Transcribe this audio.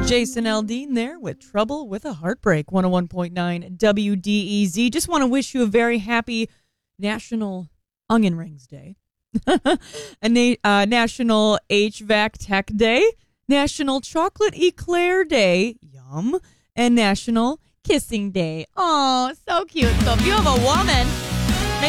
Jason Aldean there with Trouble with a Heartbreak, 101.9 WDEZ. Just want to wish you a very happy National Onion Rings Day, National HVAC Tech Day, National Chocolate Eclair Day, yum, and National Kissing Day. Oh, so cute. So if you have a woman